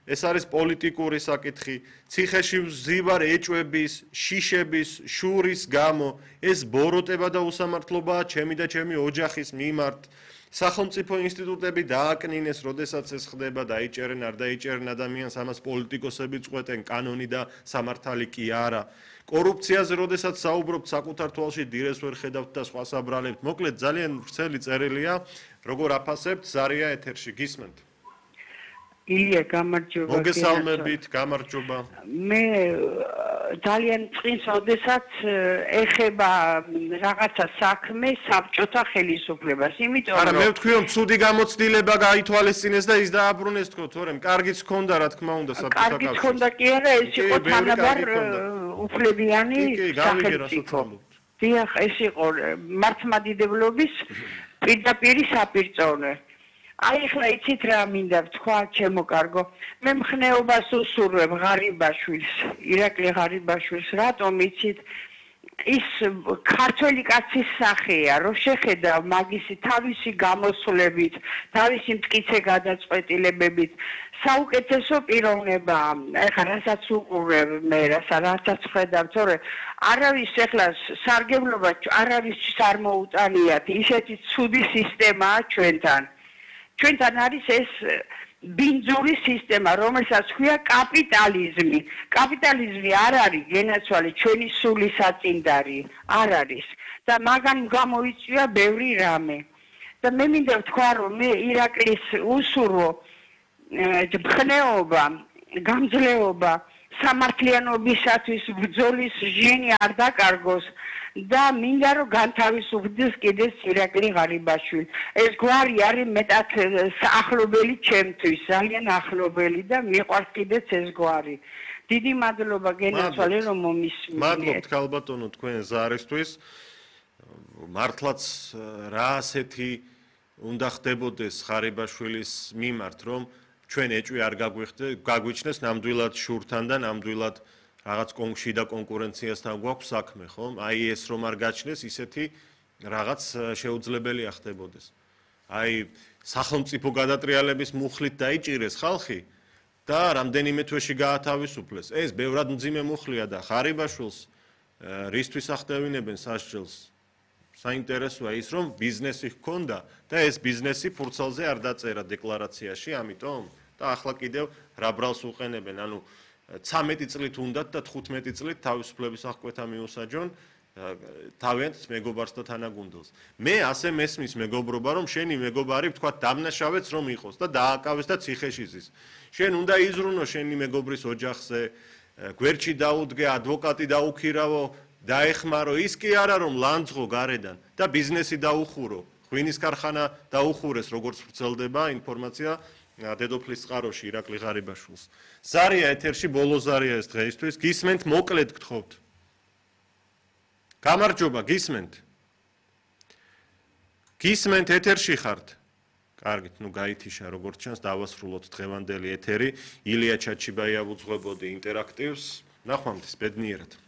ეს არის პოლიტიკური საკითხი, ციხეში ვზივარ ეჭვების, შიშების, შურის გამო, ეს ბოროტება და უსამართლობაა ჩემი და ჩემი ოჯახის მიმართ. სახელმწიფო ინსტიტუტები დააკნინეს, როდესაც ეს ხდება, დაიჭერენ, არ დაიჭერენ ადამიანს, ამას პოლიტიკოსები წყვეტენ, კანონი და სამართალი კი არა. კორუფციაზე, როდესაც საუბრობთ, საკუთარ თვალში დილეს ვერ ხედავთ და სხვას აბრალებთ. მოკლედ, ძალიან ვრცელი წერილია, როგორ აფასებთ, ზარია ეთერში, გისმენთ. ილია, გამარჯობა. მოგესალმებით, გამარჯობა. მე ძალიან წინს, როდესაც ეხება რაღაცა საქმე საბჭოთა ხელისუფლებას, იმიტომ არა, მე ვთქვი, რომ ცუდი გამოცდილება გაითვალისწინეს და ის დააბრუნეს თქო, თორემ კარგიც ჰქონდა, რა თქმა უნდა, საბჭოთა კავშირს. კარგიც ჰქონდა კი არა, ეს იყო თანაბარ უფლებიანი სახელმწიფო. დიახ, ეს იყო მართლმადიდებლობის პირდაპირი საპირწონე. აი ახლა იცით რა მინდა ვთქვა, ჩემო კარგო. მე მხნეობას უსურვებ ღარიბაშვილს, ირაკლი ღარიბაშვილს, რატომ იცით? ის ქართველი კაცის სახეა, რომ შეხედავ მაგისი თავისი გამოსვლებით, თავისი მტკიცე გადაწყვეტილებებით, საუკეთესო პიროვნებაა. ეხლა რასაც უყურებ მე, რასაც ხედავ, თორე არავის ეხლა სარგებლობა არავისთვის არ მოუტანიათ, ისეთი ცუდი სისტემაა ჩვენთან. ჩვენთან არის ეს ბინძური სისტემა, რომელსაც ქვია კაპიტალიზმი. კაპიტალიზმი არ არის გენაცვალე ჩვენი სული საწინდარი, არ არის. და მაგან გამოიწვია ბევრი რამე. და მე მინდა ვთქვა, რომ მე ირაკლის უსურვო მხნეობა, გამძლეობა, სამართლიანობისათვის ბრძოლის ჟენი არ დაკარგოს. და მინდა რომ განთავისუფლდეს კიდეც ირაკლი ღარიბაშვილი. ეს გვარი არის მეტად ახლობელი ჩემთვის, ძალიან ახლობელი და მიყვარს კიდეც ეს გვარი. დიდი მადლობა გენაცვალე რომ მომისმინეთ. მადლობთ ქალბატონო თქვენ ზარისთვის. მართლაც რა ასეთი უნდა ხდებოდეს ღარიბაშვილის მიმართ, რომ ჩვენ ეჭვი არ გაგვიჩნდეს ნამდვილად შურთან და ნამდვილად რაღაც შიდა კონკურენციასთან გვაქვს საქმე, ხო? აი ეს რომ არ გაჩნდეს, ისეთი რაღაც შეუძლებელია ხდებოდეს. აი სახელმწიფო გადატრიალების მუხლით დაიჭირეს ხალხი და რამდენიმე თვეში გაათავისუფლეს. ეს ბევრად მძიმე მუხლია და ღარიბაშვილს რისთვის ახდევინებენ სასჯელს? საინტერესოა ის, რომ ბიზნესი ჰქონდა და ეს ბიზნესი ფურცალზე არ დაწერა დეკლარაციაში, ამიტომ და ახლა კიდევ რა ბრალს უყენებენ, ანუ 13 წლით უნდათ და 15 წლით თავისუფლების აღკვეთა მიუსაჯონ თავიანთ მეგობარს და თანაგუნდელს. მე ასე მესმის მეგობრობა, რომ შენი მეგობარი თქვა დამნაშავეც რომ იყოს და დააკავეს და ციხეში ზის. შენ უნდა იზრუნო შენი მეგობრის ოჯახზე, გვერდში დაუდგე, ადვოკატი დაუქირავო, დაეხმარო, ის კი არა რომ ლანძღო გარედან და ბიზნესი დაუხურო. ღვინის ქარხანა დაუხურეს, როგორც ვრცელდება ინფორმაცია დედოფლის წყაროში ირაკლი ღარიბაშვილს. ზარია ეთერში, ბოლო ზარია ეს დღეისთვის. გისმენთ, მოკლედ გთხოვთ. გამარჯობა, გისმენთ. გისმენთ, ეთერში ხართ. კარგით, ნუ გაითიშა, როგორც ჩანს, დავასრულოთ დღევანდელი ეთერი. ილია ჩაჩიბაია უძღვებოდი ინტერაქტივს. ნახვამდის, ბედნიერად.